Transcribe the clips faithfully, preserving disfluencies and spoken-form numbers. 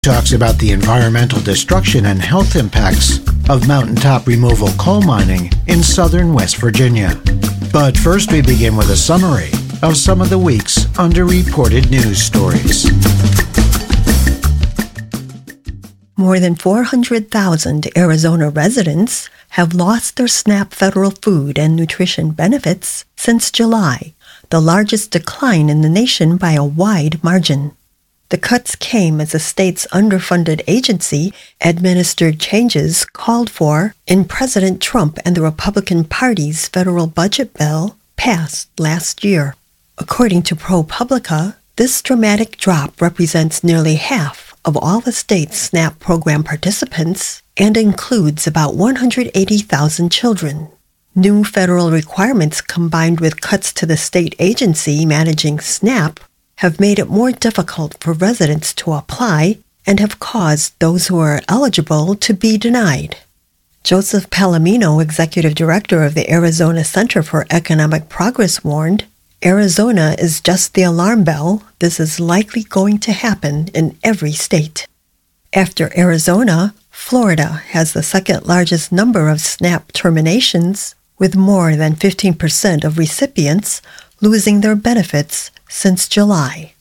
talks about the environmental destruction and health impacts of mountaintop removal coal mining in southern West Virginia. But first we begin with a summary of some of the week's underreported news stories. More than four hundred thousand Arizona residents have lost their SNAP federal food and nutrition benefits since July, the largest decline in the nation by a wide margin. The cuts came as the state's underfunded agency administered changes called for in President Trump and the Republican Party's federal budget bill passed last year. According to ProPublica, this dramatic drop represents nearly half of all the state's SNAP program participants and includes about one hundred eighty thousand children. New federal requirements combined with cuts to the state agency managing SNAP have made it more difficult for residents to apply and have caused those who are eligible to be denied. Joseph Palomino, executive director of the Arizona Center for Economic Progress, warned, "Arizona is just the alarm bell. This is likely going to happen in every state." After Arizona, Florida has the second largest number of SNAP terminations, with more than fifteen percent of recipients losing their benefits since July.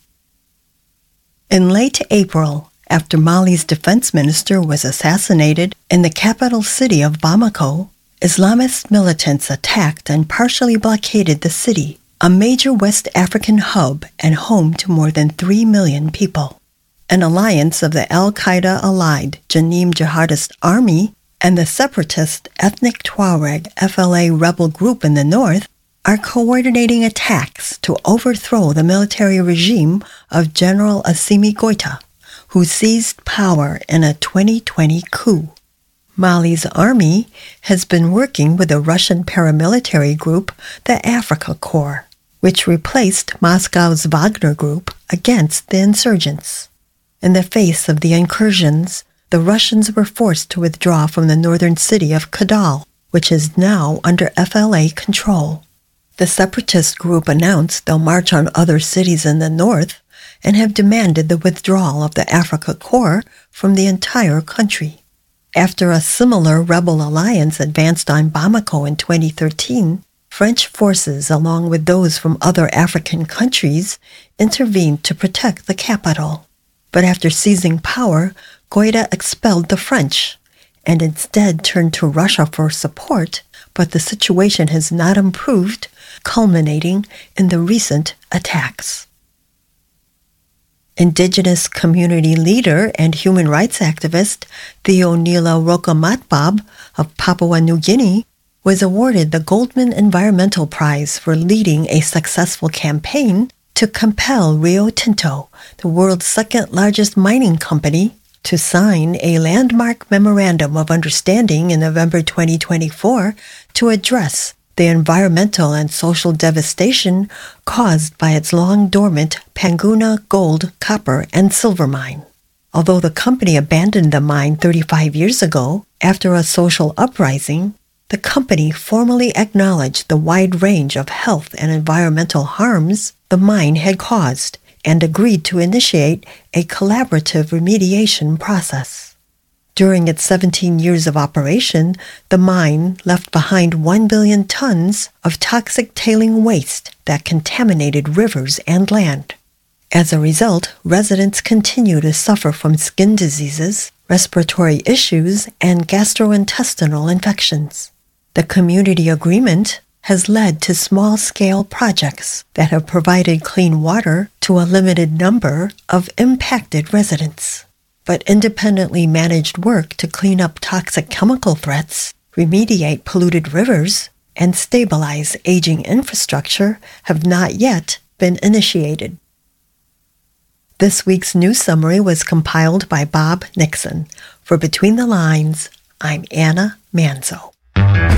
In late April, after Mali's defense minister was assassinated in the capital city of Bamako, Islamist militants attacked and partially blockaded the city, a major West African hub and home to more than three million people. An alliance of the al-Qaeda-allied Janim Jihadist Army and the separatist ethnic Tuareg F L A rebel group in the north are coordinating attacks to overthrow the military regime of General Assimi Goïta, who seized power in a twenty twenty coup. Mali's army has been working with the Russian paramilitary group, the Afrika Korps, which replaced Moscow's Wagner group against the insurgents. In the face of the incursions, the Russians were forced to withdraw from the northern city of Kidal, which is now under F L A control. The separatist group announced they'll march on other cities in the north and have demanded the withdrawal of the Afrika Korps from the entire country. After a similar rebel alliance advanced on Bamako in twenty thirteen, French forces, along with those from other African countries, intervened to protect the capital. But after seizing power, Goïta expelled the French and instead turned to Russia for support, but the situation has not improved, culminating in the recent attacks. Indigenous community leader and human rights activist Theonila Rokomatbab of Papua New Guinea was awarded the Goldman Environmental Prize for leading a successful campaign to compel Rio Tinto, the world's second-largest mining company, to sign a landmark memorandum of understanding in November twenty twenty-four to address the environmental and social devastation caused by its long-dormant Panguna gold, copper, and silver mine. Although the company abandoned the mine thirty-five years ago after a social uprising, the company formally acknowledged the wide range of health and environmental harms the mine had caused and agreed to initiate a collaborative remediation process. During its seventeen years of operation, the mine left behind one billion tons of toxic tailing waste that contaminated rivers and land. As a result, residents continue to suffer from skin diseases, respiratory issues, and gastrointestinal infections. The community agreement has led to small-scale projects that have provided clean water to a limited number of impacted residents. But independently managed work to clean up toxic chemical threats, remediate polluted rivers, and stabilize aging infrastructure have not yet been initiated. This week's news summary was compiled by Bob Nixon. For Between the Lines, I'm Anna Manzo.